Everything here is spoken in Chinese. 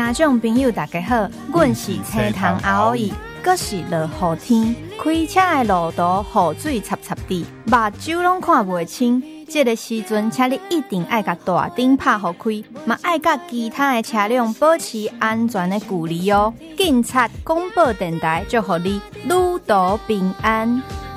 家长朋友大家好，阮是青塘阿姨，阁是落雨天，开车的路途雨水插插地，目睭拢看袂清。这个时阵，请你一定要甲大灯拍互开，嘛爱甲其他的车辆保持安全的距离哦。警察广播电台祝福你旅途平安。